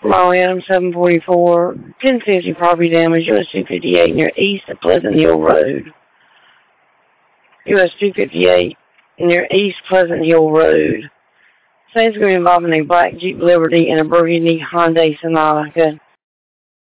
Molly Adams 744, 1050 property damage, US 258 near east of Pleasant Hill Road. US 258 near East Pleasant Hill Road. Same screen involving a black Jeep Liberty and a burgundy Hyundai Sonata. Good.